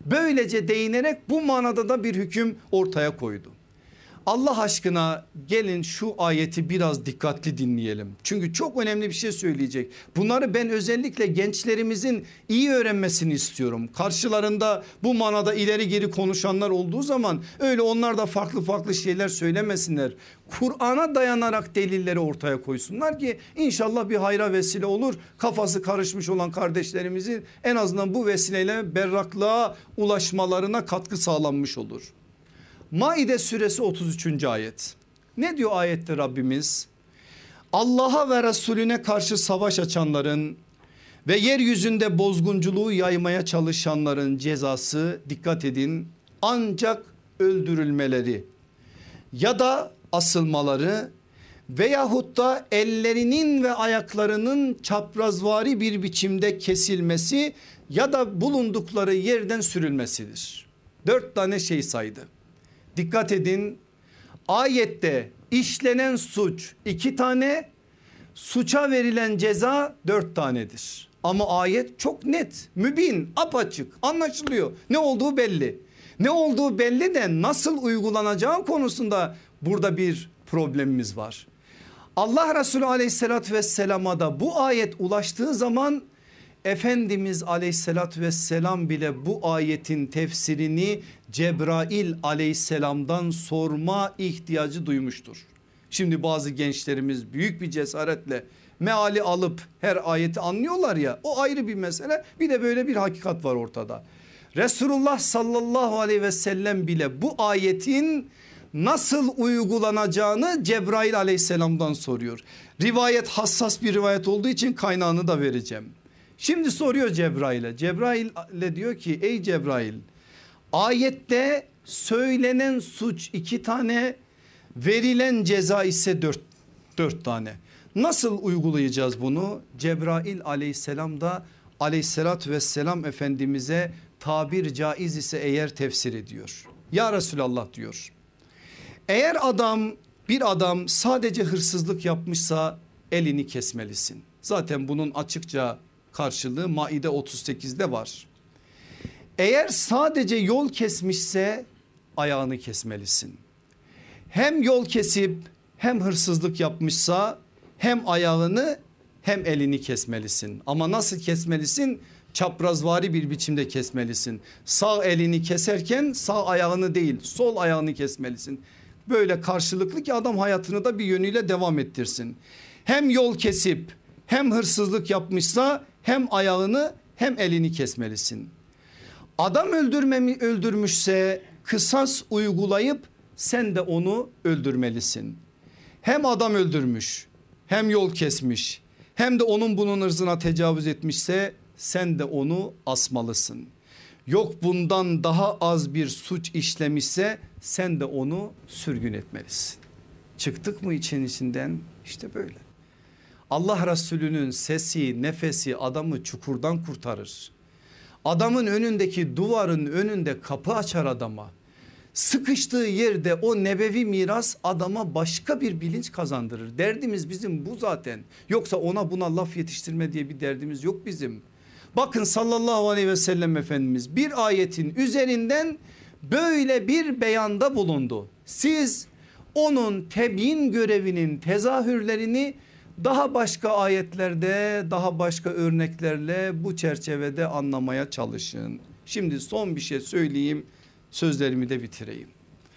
Böylece değinerek bu manada da bir hüküm ortaya koydu. Allah aşkına gelin şu ayeti biraz dikkatli dinleyelim. Çünkü çok önemli bir şey söyleyecek. Bunları ben özellikle gençlerimizin iyi öğrenmesini istiyorum. Karşılarında bu manada ileri geri konuşanlar olduğu zaman öyle onlar da farklı farklı şeyler söylemesinler. Kur'an'a dayanarak delilleri ortaya koysunlar ki inşallah bir hayra vesile olur. Kafası karışmış olan kardeşlerimizin en azından bu vesileyle berraklığa ulaşmalarına katkı sağlanmış olur. Maide suresi 33. ayet. Ne diyor ayette Rabbimiz? Allah'a ve Resulüne karşı savaş açanların ve yeryüzünde bozgunculuğu yaymaya çalışanların cezası, dikkat edin, ancak öldürülmeleri ya da asılmaları veyahut da ellerinin ve ayaklarının çaprazvari bir biçimde kesilmesi ya da bulundukları yerden sürülmesidir. 4 tane şey saydı. Dikkat edin, ayette işlenen suç 2 tane, suça verilen ceza 4 tanedir. Ama ayet çok net, mübin, apaçık, anlaşılıyor. Ne olduğu belli. Ne olduğu belli de nasıl uygulanacağı konusunda burada bir problemimiz var. Allah Resulü aleyhissalatü vesselama da bu ayet ulaştığı zaman Efendimiz aleyhissalatü vesselam bile bu ayetin tefsirini Cebrail aleyhisselamdan sorma ihtiyacı duymuştur. Şimdi bazı gençlerimiz büyük bir cesaretle meali alıp her ayeti anlıyorlar ya, o ayrı bir mesele. Bir de böyle bir hakikat var ortada. Resulullah sallallahu aleyhi ve sellem bile bu ayetin nasıl uygulanacağını Cebrail aleyhisselamdan soruyor. Rivayet hassas bir rivayet olduğu için kaynağını da vereceğim. Şimdi soruyor Cebrail'e. Cebrail'e diyor ki ey Cebrail, ayette söylenen suç 2 tane, verilen ceza ise 4 tane. Nasıl uygulayacağız bunu? Cebrail aleyhisselam da aleyhissalatü vesselam Efendimiz'e tabir caiz ise eğer tefsir ediyor. Ya Resulallah diyor, eğer bir adam sadece hırsızlık yapmışsa elini kesmelisin. Zaten bunun açıkça karşılığı Maide 38'de var. Eğer sadece yol kesmişse ayağını kesmelisin. Hem yol kesip hem hırsızlık yapmışsa hem ayağını hem elini kesmelisin. Ama nasıl kesmelisin? Çaprazvari bir biçimde kesmelisin. Sağ elini keserken sağ ayağını değil, sol ayağını kesmelisin. Böyle karşılıklı ki adam hayatını da bir yönüyle devam ettirsin. Hem yol kesip hem hırsızlık yapmışsa hem ayağını hem elini kesmelisin. Adam öldürmüşse kısas uygulayıp sen de onu öldürmelisin. Hem adam öldürmüş, hem yol kesmiş, hem de onun bunun ırzına tecavüz etmişse sen de onu asmalısın. Yok bundan daha az bir suç işlemişse sen de onu sürgün etmelisin. Çıktık mı için içinden? İşte böyle. Allah Resulü'nün sesi, nefesi adamı çukurdan kurtarır. Adamın önündeki duvarın önünde kapı açar adama. Sıkıştığı yerde o nebevi miras adama başka bir bilinç kazandırır. Derdimiz bizim bu zaten. Yoksa ona buna laf yetiştirme diye bir derdimiz yok bizim. Bakın sallallahu aleyhi ve sellem Efendimiz bir ayetin üzerinden böyle bir beyanda bulundu. Siz onun tebyin görevinin tezahürlerini daha başka ayetlerde, daha başka örneklerle bu çerçevede anlamaya çalışın. Şimdi son bir şey söyleyeyim, sözlerimi de bitireyim.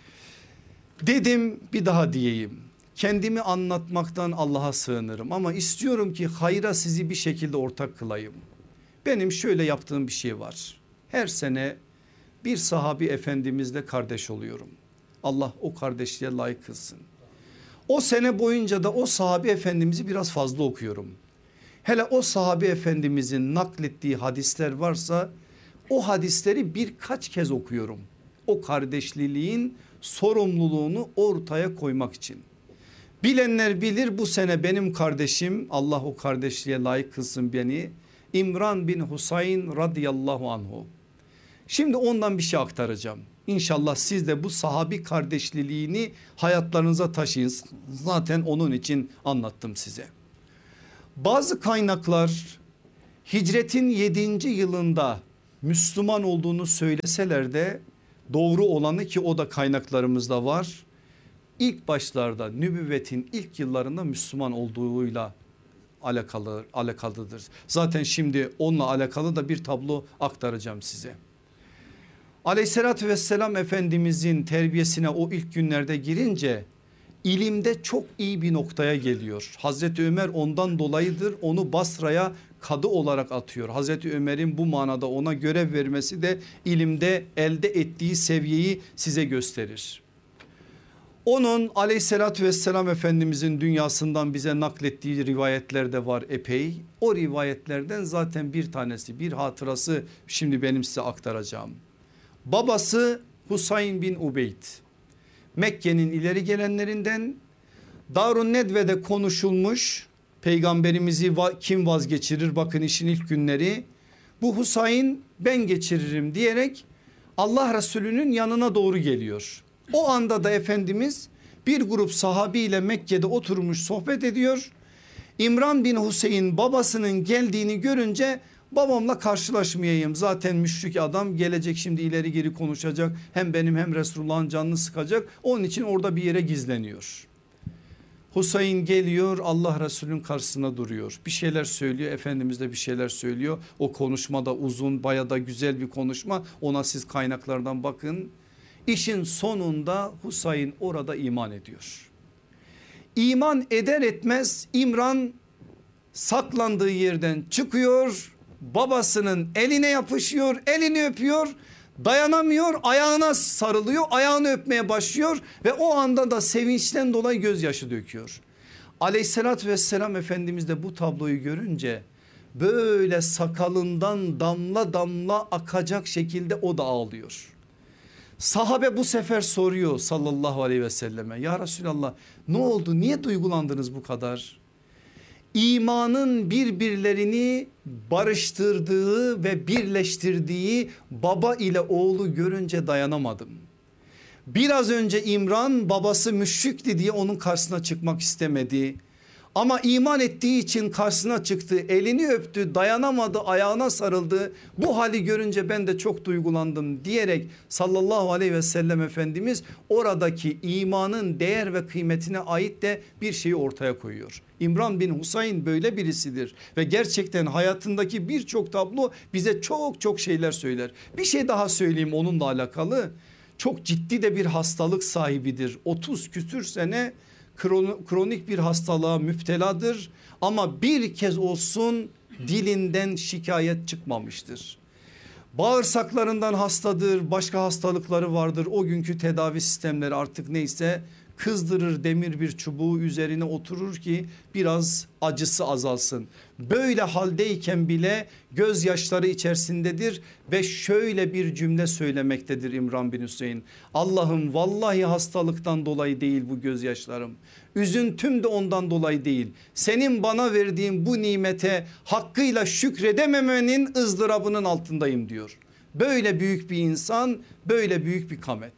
Dedim, bir daha diyeyim. Kendimi anlatmaktan Allah'a sığınırım ama istiyorum ki hayra sizi bir şekilde ortak kılayım. Benim şöyle yaptığım bir şey var. Her sene bir sahabi efendimizle kardeş oluyorum. Allah o kardeşliğe layık kılsın. O sene boyunca da o sahabi efendimizi biraz fazla okuyorum. Hele o sahabi efendimizin naklettiği hadisler varsa o hadisleri birkaç kez okuyorum. O kardeşliliğin sorumluluğunu ortaya koymak için. Bilenler bilir, bu sene benim kardeşim, Allah o kardeşliğe layık kılsın beni, İmran bin Husayn radıyallahu anhu. Şimdi ondan bir şey aktaracağım. İnşallah siz de bu sahabi kardeşliğini hayatlarınıza taşıyın. Zaten onun için anlattım size. Bazı kaynaklar hicretin 7. yılında Müslüman olduğunu söyleseler de doğru olanı, ki o da kaynaklarımızda var, İlk başlarda nübüvvetin ilk yıllarında Müslüman olduğuyla alakalıdır. Zaten şimdi onunla alakalı da bir tablo aktaracağım size. Aleyhissalatü vesselam Efendimizin terbiyesine o ilk günlerde girince ilimde çok iyi bir noktaya geliyor. Hazreti Ömer ondan dolayıdır onu Basra'ya kadı olarak atıyor. Hazreti Ömer'in bu manada ona görev vermesi de ilimde elde ettiği seviyeyi size gösterir. Onun aleyhissalatü vesselam Efendimizin dünyasından bize naklettiği rivayetler de var epey. O rivayetlerden zaten bir tanesi, bir hatırası şimdi benim size aktaracağım. Babası Husayn bin Ubeyd, Mekke'nin ileri gelenlerinden. Darun Nedve'de konuşulmuş, peygamberimizi kim vazgeçirir, bakın işin ilk günleri. Bu Husayn ben geçiririm diyerek Allah Resulü'nün yanına doğru geliyor. O anda da Efendimiz bir grup sahabiyle Mekke'de oturmuş sohbet ediyor. İmran bin Hüseyin babasının geldiğini görünce babamla karşılaşmayayım, zaten müşrik adam gelecek, şimdi ileri geri konuşacak, hem benim hem Resulullah'ın canını sıkacak, onun için orada bir yere gizleniyor. Hüseyin geliyor, Allah Resulü'nün karşısına duruyor, bir şeyler söylüyor, Efendimiz de bir şeyler söylüyor. O konuşma da uzun, bayağı da güzel bir konuşma, ona siz kaynaklardan bakın. İşin sonunda Husayn orada iman ediyor. İman eder etmez İmran saklandığı yerden çıkıyor, babasının eline yapışıyor, elini öpüyor, dayanamıyor, ayağına sarılıyor, ayağını öpmeye başlıyor ve o anda da sevinçten dolayı gözyaşı döküyor. Aleyhissalatü vesselam Efendimiz de bu tabloyu görünce böyle sakalından damla damla akacak şekilde o da ağlıyor. Sahabe bu sefer soruyor sallallahu aleyhi ve selleme, ya Resulallah ne oldu, niye duygulandınız bu kadar? İmanın birbirlerini barıştırdığı ve birleştirdiği baba ile oğlu görünce dayanamadım. Biraz önce İmran babası müşrikti diye onun karşısına çıkmak istemedi. Ama iman ettiği için karşısına çıktı, elini öptü, dayanamadı, ayağına sarıldı. Bu hali görünce ben de çok duygulandım diyerek sallallahu aleyhi ve sellem Efendimiz oradaki imanın değer ve kıymetine ait de bir şeyi ortaya koyuyor. İmran bin Husayn böyle birisidir ve gerçekten hayatındaki birçok tablo bize çok şeyler söyler. Bir şey daha söyleyeyim onunla alakalı. Çok ciddi de bir hastalık sahibidir. 30 küsür sene kronik bir hastalığa müpteladır ama bir kez olsun dilinden şikayet çıkmamıştır. Bağırsaklarından hastadır, başka hastalıkları vardır. O günkü tedavi sistemleri artık neyse kızdırır demir bir çubuğu üzerine oturur ki biraz acısı azalsın. Böyle haldeyken bile gözyaşları içerisindedir ve şöyle bir cümle söylemektedir İmran bin Hüseyin. Allah'ım vallahi hastalıktan dolayı değil bu gözyaşlarım. Üzüntüm de ondan dolayı değil. Senin bana verdiğin bu nimete hakkıyla şükredememenin ızdırabının altındayım diyor. Böyle büyük bir insan, böyle büyük bir kamet.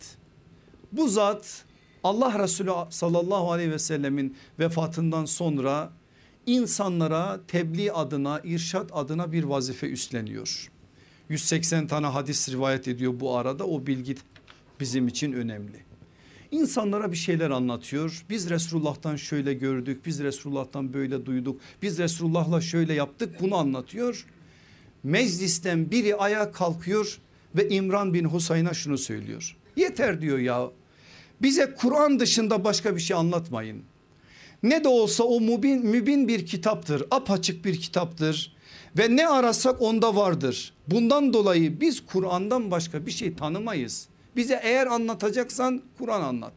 Bu zat Allah Resulü sallallahu aleyhi ve sellemin vefatından sonra insanlara tebliğ adına, irşat adına bir vazife üstleniyor. 180 tane hadis rivayet ediyor bu arada, o bilgi bizim için önemli. İnsanlara bir şeyler anlatıyor. Biz Resulullah'tan şöyle gördük, biz Resulullah'tan böyle duyduk, biz Resulullah'la şöyle yaptık, bunu anlatıyor. Meclisten biri ayağa kalkıyor ve İmran bin Husayn'a şunu söylüyor. Yeter diyor ya, bize Kur'an dışında başka bir şey anlatmayın. Ne de olsa o mübin bir kitaptır, apaçık bir kitaptır ve ne arasak onda vardır. Bundan dolayı biz Kur'an'dan başka bir şey tanımayız. Bize eğer anlatacaksan Kur'an anlat.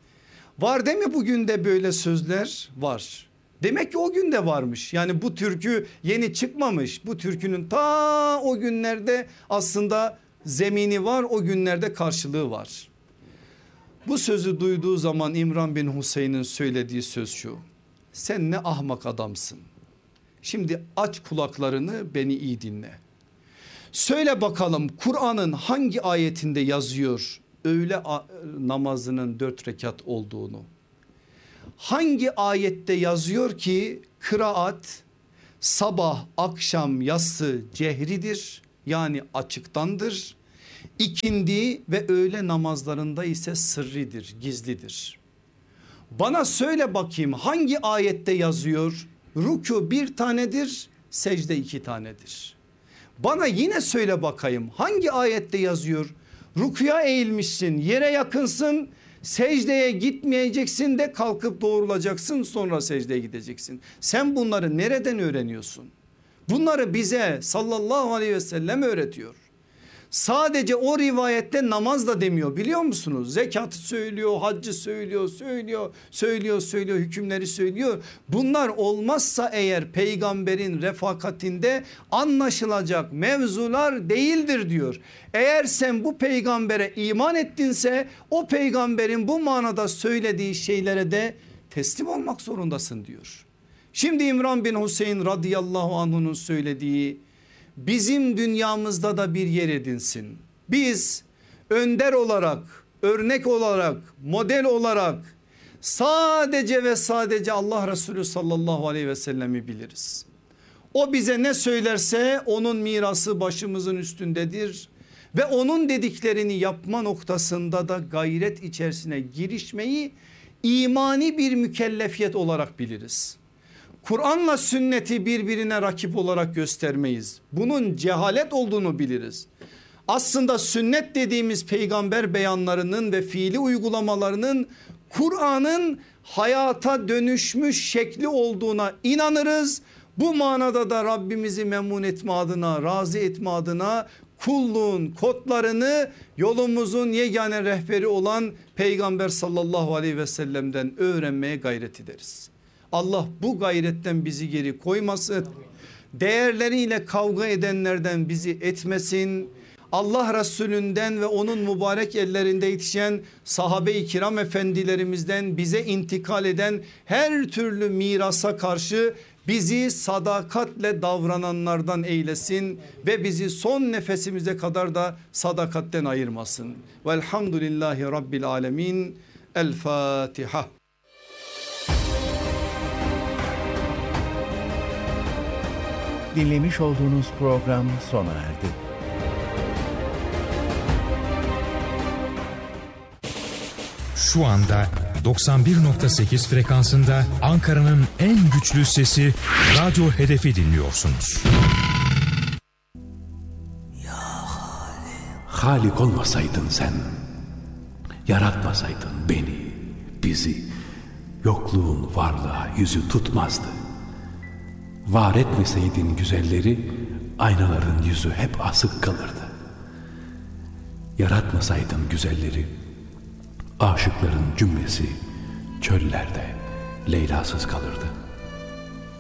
Var değil mi bugün de böyle sözler? Var. Demek ki o gün de varmış. Yani bu türkü yeni çıkmamış. Bu türkünün ta o günlerde aslında zemini var, o günlerde karşılığı var. Bu sözü duyduğu zaman İmran bin Hüseyin'in söylediği söz şu: sen ne ahmak adamsın. Şimdi aç kulaklarını, beni iyi dinle. Söyle bakalım Kur'an'ın hangi ayetinde yazıyor öğle namazının 4 rekat olduğunu? Hangi ayette yazıyor ki kıraat sabah akşam yatsı cehridir, yani açıktandır. İkindi ve öğle namazlarında ise sırridir, gizlidir. Bana söyle bakayım, hangi ayette yazıyor? Rükû bir tanedir, secde 2 tanedir. Bana yine söyle bakayım, hangi ayette yazıyor? Rükûya eğilmişsin, yere yakınsın, secdeye gitmeyeceksin de kalkıp doğrulacaksın, sonra secdeye gideceksin. Sen bunları nereden öğreniyorsun? Bunları bize sallallahu aleyhi ve sellem öğretiyor. Sadece o rivayette namaz da demiyor, biliyor musunuz? Zekatı söylüyor, haccı söylüyor, hükümleri söylüyor. Bunlar olmazsa eğer peygamberin refakatinde anlaşılacak mevzular değildir diyor. Eğer sen bu peygambere iman ettinse o peygamberin bu manada söylediği şeylere de teslim olmak zorundasın diyor. Şimdi İmran bin Hüseyin radıyallahu anh'un söylediği bizim dünyamızda da bir yer edinsin. Biz önder olarak, örnek olarak, model olarak sadece ve sadece Allah Resulü sallallahu aleyhi ve sellemi biliriz. O bize ne söylerse onun mirası başımızın üstündedir ve onun dediklerini yapma noktasında da gayret içerisine girişmeyi imani bir mükellefiyet olarak biliriz. Kur'an'la sünneti birbirine rakip olarak göstermeyiz. Bunun cehalet olduğunu biliriz. Aslında sünnet dediğimiz peygamber beyanlarının ve fiili uygulamalarının Kur'an'ın hayata dönüşmüş şekli olduğuna inanırız. Bu manada da Rabbimizi memnun etme adına, razı etme adına kulluğun kodlarını yolumuzun yegane rehberi olan Peygamber sallallahu aleyhi ve sellem'den öğrenmeye gayret ederiz. Allah bu gayretten bizi geri koymasın. Değerleriyle kavga edenlerden bizi etmesin. Allah Resulünden ve onun mübarek ellerinde yetişen sahabe-i kiram efendilerimizden bize intikal eden her türlü mirasa karşı bizi sadakatle davrananlardan eylesin ve bizi son nefesimize kadar da sadakatten ayırmasın. Velhamdülillahi Rabbil alemin. El Fatiha. Dinlemiş olduğunuz program sona erdi. Şu anda 91.8 frekansında Ankara'nın en güçlü sesi Radyo Hedef'i dinliyorsunuz. Halik olmasaydın sen, yaratmasaydın beni, bizi, yokluğun varlığa yüzü tutmazdı. Var etmeseydin güzelleri, aynaların yüzü hep asık kalırdı. Yaratmasaydın güzelleri, aşıkların cümlesi çöllerde Leyla'sız kalırdı.